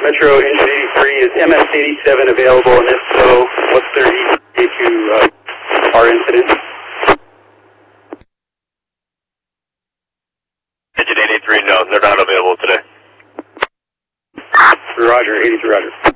Metro Engine 83, is MS-87 available, and if so, what's their ETA to our incident? Engine 83, no, they're not available today. Roger, 83, roger.